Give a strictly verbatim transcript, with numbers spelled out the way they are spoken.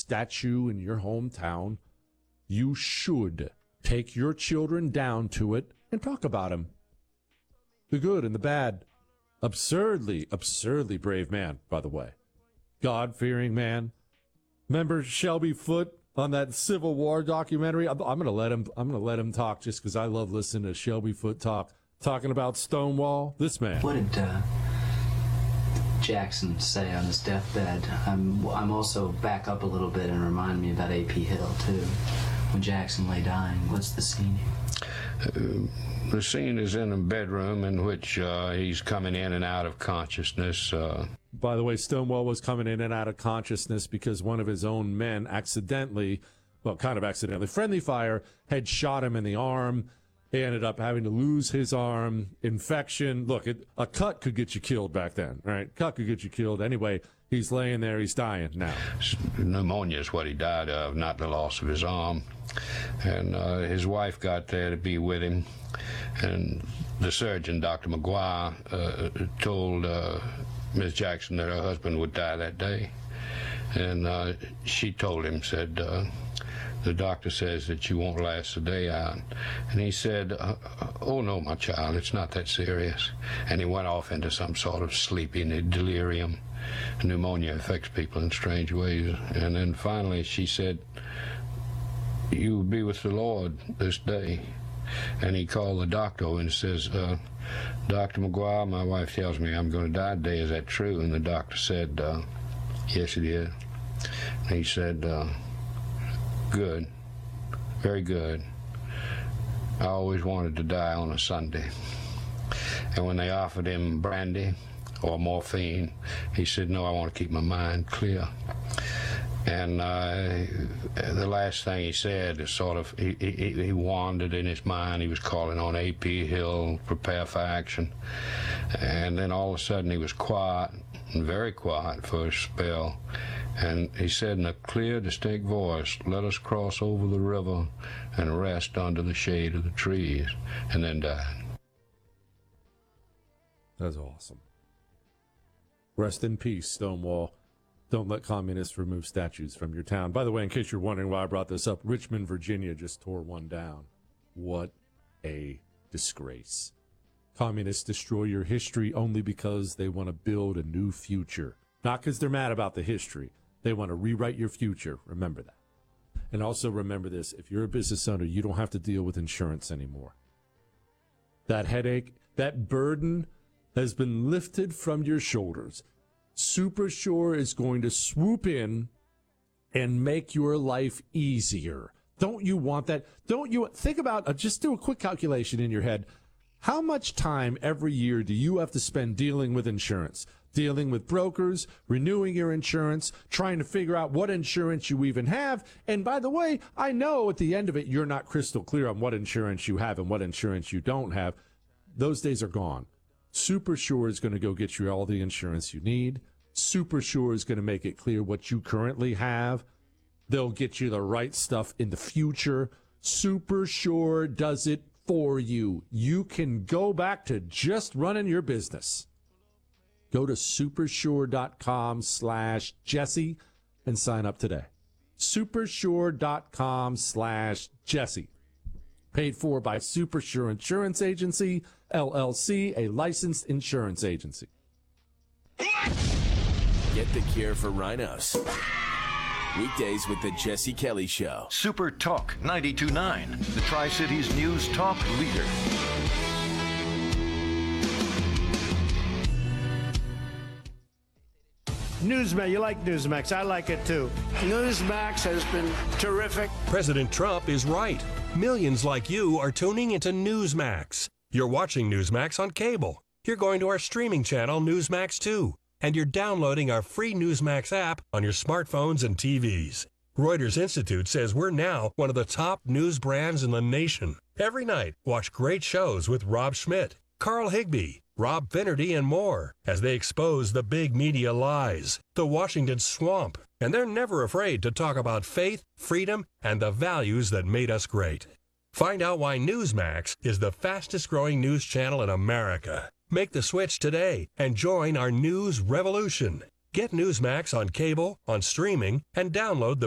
statue in your hometown, you should take your children down to it and talk about him. The good and the bad. Absurdly, absurdly brave man, by the way. God-fearing man. Remember Shelby Foote on that Civil War documentary? I'm, I'm gonna let him. I'm gonna let him talk just because I love listening to Shelby Foote talk, talking about Stonewall. This man. What did uh, Jackson say on his deathbed? I'm. I'm also back up a little bit and remind me about A P Hill too. When Jackson lay dying, what's the scene? Uh, the scene is in a bedroom in which uh, he's coming in and out of consciousness. Uh, By the way, Stonewall was coming in and out of consciousness because one of his own men accidentally, well, kind of accidentally, friendly fire, had shot him in the arm. He ended up having to lose his arm. Infection. Look, it, a cut could get you killed back then, right? Cut could get you killed. Anyway, he's laying there. He's dying now. Pneumonia is what he died of, not the loss of his arm. And uh, his wife got there to be with him. And the surgeon, Doctor McGuire, uh, told uh, Miss Jackson that her husband would die that day. And uh, she told him, said, uh, the doctor says that you won't last a day out. And he said, uh, oh, no, my child, it's not that serious. And he went off into some sort of sleepy delirium. Pneumonia affects people in strange ways. And then finally she said, you will be with the Lord this day. And he called the doctor and says, uh, Doctor McGuire, my wife tells me I'm going to die today. Is that true? And the doctor said, uh, yes, it is. And he said, uh, good, very good. I always wanted to die on a Sunday. And when they offered him brandy or morphine, he said, no, I want to keep my mind clear. And uh, the last thing he said is sort of, he, he, he wandered in his mind. He was calling on A P Hill, prepare for action. And then all of a sudden he was quiet, and very quiet for a spell. And he said in a clear, distinct voice, let us cross over the river and rest under the shade of the trees, and then died. That's awesome. Rest in peace, Stonewall. Don't let communists remove statues from your town. By the way, in case you're wondering why I brought this up, Richmond, Virginia just tore one down. What a disgrace. Communists destroy your history only because they want to build a new future. Not because they're mad about the history. They want to rewrite your future. Remember that. And also remember this. If you're a business owner, you don't have to deal with insurance anymore. That headache, that burden has been lifted from your shoulders. Supersure is going to swoop in and make your life easier. Don't you want that? Don't you think about, uh, just do a quick calculation in your head. How much time every year do you have to spend dealing with insurance? Dealing with brokers, renewing your insurance, trying to figure out what insurance you even have. And by the way, I know at the end of it, you're not crystal clear on what insurance you have and what insurance you don't have. Those days are gone. Supersure is going to go get you all the insurance you need. Supersure is going to make it clear what you currently have. They'll get you the right stuff in the future. Supersure does it for you. You can go back to just running your business. Go to supersure.com slash Jesse and sign up today. Supersure.com slash Jesse. Paid for by Supersure Insurance Agency, L L C, a licensed insurance agency. Get the cure for rhinos. Weekdays with the Jesse Kelly Show. Super Talk ninety-two point nine, the Tri-Cities News Talk leader. Newsmax, you like Newsmax. I like it too. Newsmax has been terrific. President Trump is right. Millions like you are tuning into Newsmax. You're watching Newsmax on cable. You're going to our streaming channel, Newsmax two. And you're downloading our free Newsmax app on your smartphones and T Vs. Reuters Institute says we're now one of the top news brands in the nation. Every night, watch great shows with Rob Schmidt, Carl Higbie, Rob Finnerty, and more as they expose the big media lies, the Washington swamp, and they're never afraid to talk about faith, freedom, and the values that made us great. Find out why Newsmax is the fastest-growing news channel in America. Make the switch today and join our news revolution. Get Newsmax on cable, on streaming, and download the